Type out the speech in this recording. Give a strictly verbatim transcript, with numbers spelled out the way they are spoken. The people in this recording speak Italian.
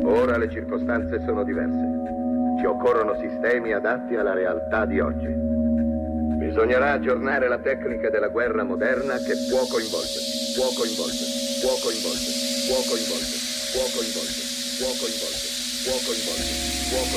Ora le circostanze sono diverse. Ci occorrono sistemi adatti alla realtà di oggi. Bisognerà aggiornare la tecnica della guerra moderna che può coinvolgerci, può coinvolgerci, può coinvolgerci, può coinvolgerci, può coinvolgerci, può coinvolgerci, può coinvolgerci, può coinvolgerci, può coinvolgerci.